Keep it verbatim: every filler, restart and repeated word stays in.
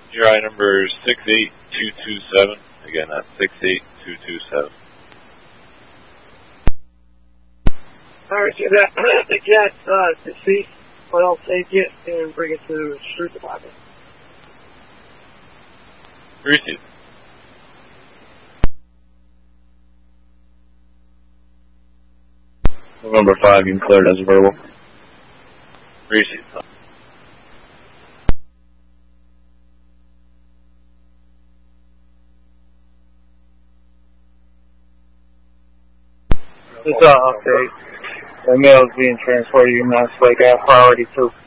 Your I number is six eight two two seven. Again, that's six eight two two seven. Alright, so that, the cat, uh, deceased, well, take it and bring it to the street department. Received. November five, you can clear it as a verbal. Received. Just uh, update. The mail is being transported to United States. Got priority two.